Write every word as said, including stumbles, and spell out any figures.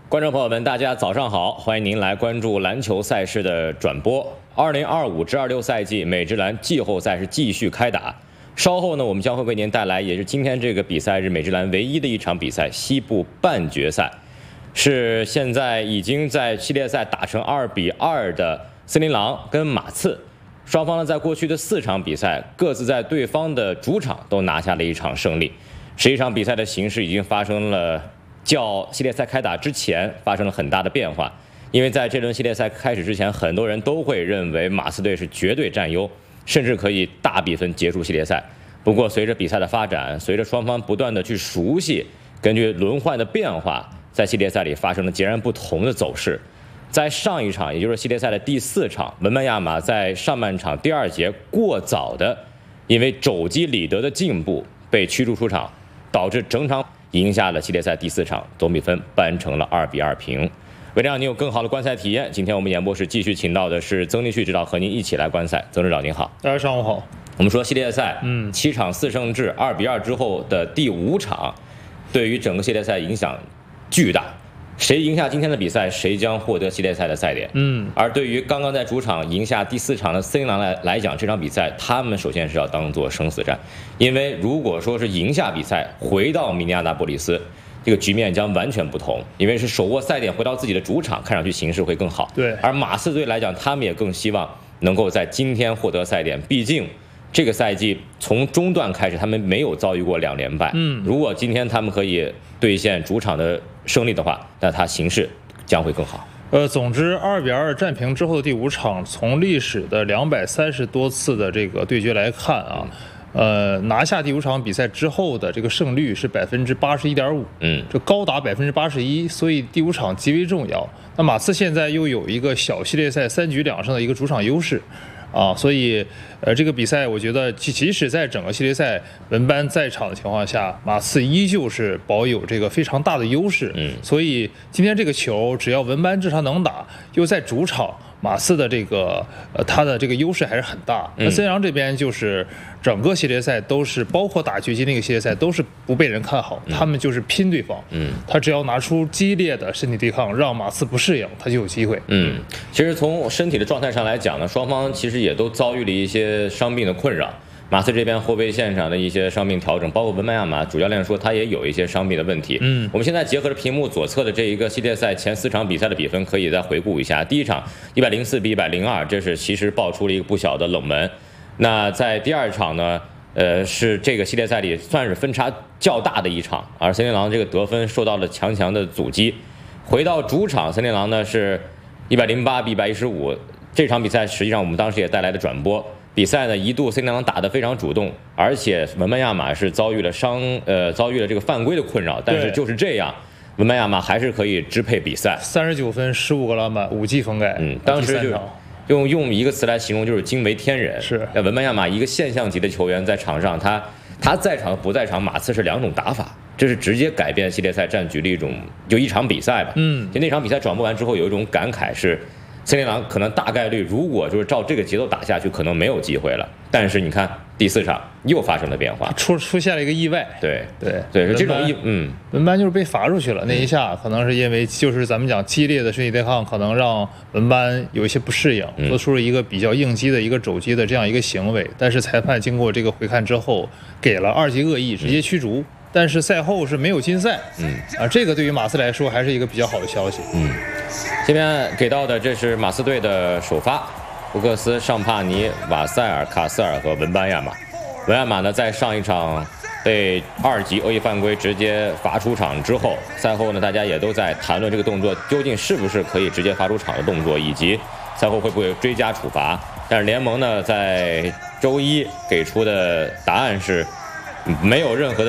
观众朋友们，大家早上好，欢迎您来关注篮球赛事的转播。二零二五至二六赛季美职篮季后赛是继续开打，稍后呢，我们将会为您带来也是今天这个比赛日美职篮唯一的一场比赛——西部半决赛，是现在已经在系列赛打成二比二的森林狼跟马刺。双方呢，在过去的四场比赛各自在对方的主场都拿下了一场胜利。实际上，比赛的形势已经发生了较系列赛开打之前发生了很大的变化，因为在这轮系列赛开始之前，很多人都会认为马刺队是绝对占优，甚至可以大比分结束系列赛。不过，随着比赛的发展，随着双方不断的去熟悉，根据轮换的变化，在系列赛里发生了截然不同的走势。在上一场，也就是系列赛的第四场，文班亚马在上半场第二节过早的因为肘击里德的进步被驱逐出场，导致整场赢下了系列赛第四场，总比分扳成了二比二平。为了让您有更好的观赛体验，今天我们演播室继续请到的是曾立旭指导，和您一起来观赛。曾指导您好。 大家上午好。 我们说系列赛，嗯，七场四胜制，二比二之后的第五场，对于整个系列赛影响巨大。谁赢下今天的比赛，谁将获得系列赛的赛点。嗯，而对于刚刚在主场赢下第四场的森林狼来来讲，这场比赛他们首先是要当做生死战，因为如果说是赢下比赛，回到明尼阿达波利斯，这个局面将完全不同，因为是手握赛点回到自己的主场，看上去形势会更好。 对， 而马刺队来讲，他们也更希望能够在今天获得赛点，毕竟这个赛季从中段开始，他们没有遭遇过两连败。嗯，如果今天他们可以兑现主场的胜利的话，那他形势将会更好。 呃，总之二比二战平之后的第五场，从历史的两百三十多次的这个对决来看啊，呃，拿下第五场比赛之后的这个胜率是百分之八十一点五，嗯，这高达百分之八十一，所以第五场极为重要。那马刺现在又有一个小系列赛三局两胜的一个主场优势。啊，所以，呃，这个比赛我觉得，即即使在整个系列赛文班在场的情况下，马刺依旧是保有这个非常大的优势。嗯，所以今天这个球，只要文班至少能打，又在主场，马刺的这个呃他的这个优势还是很大。那森林狼这边就是整个系列赛都是，包括打掘金那个系列赛都是不被人看好，他们就是拼对方。嗯，他只要拿出激烈的身体对抗，让马刺不适应，他就有机会。 嗯，其实从身体的状态上来讲呢，双方其实也都遭遇了一些伤病的困扰。马刺这边后备线上的一些伤病调整，包括文班亚马主教练说他也有一些伤病的问题。嗯，我们现在结合着屏幕左侧的这一个系列赛前四场比赛的比分，可以再回顾一下。第一场一百零四比一百零二，这是其实爆出了一个不小的冷门。那在第二场呢，呃，是这个系列赛里算是分差较大的一场，而森林狼这个得分受到了强强的阻击。回到主场，森林狼呢是一百零八比一百一十五，这场比赛实际上我们当时也带来的转播。比赛呢一度森林狼打得非常主动，而且文班亚马是遭遇了伤呃遭遇了这个犯规的困扰，但是就是这样，文班亚马还是可以支配比赛。 三十九分，十五个篮板，五记封盖。 嗯，当时就用用一个词来形容，就是惊为天人。 是， 文班亚马一个现象级的球员在场上，他他在场不在场，马刺是两种打法，这是直接改变系列赛战局的一种，就一场比赛吧。嗯，就那场比赛转播完之后，有一种感慨是，森林狼可能大概率，如果就是照这个节奏打下去，可能没有机会了。但是你看第四场又发生了变化， 出出现了一个意外。 对对对，是这种意嗯， 文班就是被罚出去了。那一下可能是因为就是咱们讲激烈的身体对抗，可能让文班有一些不适应，做出了一个比较应激的一个肘击的这样一个行为。但是裁判经过这个回看之后，给了二级恶意，直接驱逐。但是赛后是没有禁赛。嗯啊，这个对于马刺来说还是一个比较好的消息。 嗯。这边给到的这是马刺队的首发，布克斯、尚帕尼、瓦塞尔、卡斯尔和文班亚马。文亚马呢，在上一场被二级恶意犯规直接罚出场之后，赛后呢，大家也都在谈论这个动作究竟是不是可以直接罚出场的动作，以及赛后会不会追加处罚。但是联盟呢，在周一给出的答案是没有任何的